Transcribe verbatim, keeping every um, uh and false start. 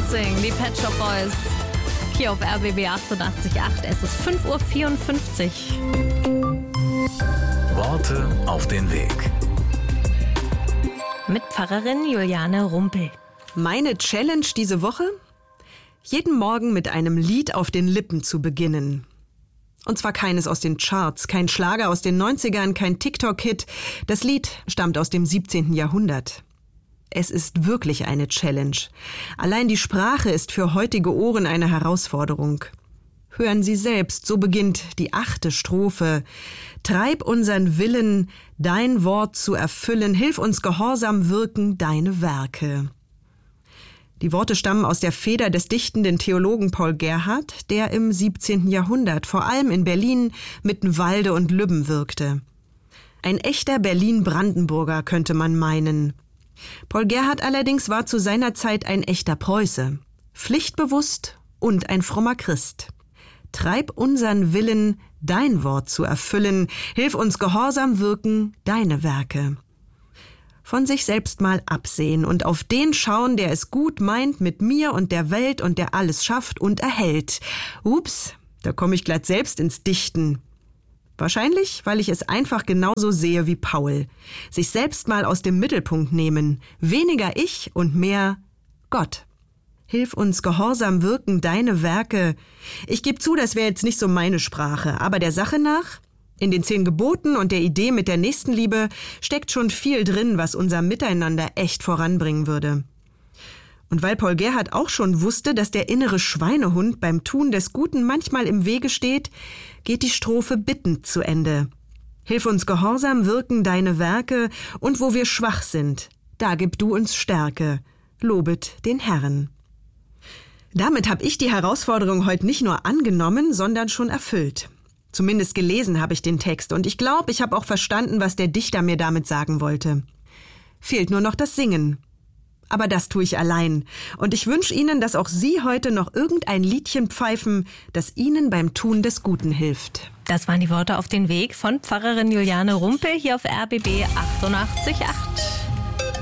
Dancing, die Pet Shop Boys. Hier auf R B B achtundachtzig Komma acht. Es ist fünf Uhr vierundfünfzig. Worte auf den Weg. Mit Pfarrerin Juliane Rumpel. Meine Challenge diese Woche? Jeden Morgen mit einem Lied auf den Lippen zu beginnen. Und zwar keines aus den Charts, kein Schlager aus den neunzigern, kein TikTok-Hit. Das Lied stammt aus dem siebzehnten Jahrhundert. Es ist wirklich eine Challenge. Allein die Sprache ist für heutige Ohren eine Herausforderung. Hören Sie selbst, so beginnt die achte Strophe. Treib unseren Willen, dein Wort zu erfüllen, hilf uns gehorsam wirken, deine Werke. Die Worte stammen aus der Feder des dichtenden Theologen Paul Gerhardt, der im siebzehnten Jahrhundert vor allem in Berlin, Mittenwalde und Lübben wirkte. Ein echter Berlin-Brandenburger könnte man meinen. Paul Gerhardt allerdings war zu seiner Zeit ein echter Preuße, pflichtbewusst und ein frommer Christ. Treib unseren Willen, dein Wort zu erfüllen, hilf uns gehorsam wirken, deine Werke. Von sich selbst mal absehen und auf den schauen, der es gut meint mit mir und der Welt und der alles schafft und erhält. Ups, da komme ich glatt selbst ins Dichten. Wahrscheinlich, weil ich es einfach genauso sehe wie Paul. Sich selbst mal aus dem Mittelpunkt nehmen. Weniger ich und mehr Gott. Hilf uns gehorsam wirken, deine Werke. Ich gebe zu, das wäre jetzt nicht so meine Sprache, aber der Sache nach, in den zehn Geboten und der Idee mit der Nächstenliebe steckt schon viel drin, was unser Miteinander echt voranbringen würde. Und weil Paul Gerhardt auch schon wusste, dass der innere Schweinehund beim Tun des Guten manchmal im Wege steht, geht die Strophe bittend zu Ende. Hilf uns gehorsam wirken, deine Werke, und wo wir schwach sind, da gib du uns Stärke. Lobet den Herrn. Damit habe ich die Herausforderung heute nicht nur angenommen, sondern schon erfüllt. Zumindest gelesen habe ich den Text und ich glaube, ich habe auch verstanden, was der Dichter mir damit sagen wollte. Fehlt nur noch das Singen. Aber das tue ich allein. Und ich wünsche Ihnen, dass auch Sie heute noch irgendein Liedchen pfeifen, das Ihnen beim Tun des Guten hilft. Das waren die Worte auf den Weg von Pfarrerin Juliane Rumpel hier auf R B B achtundachtzig Komma acht.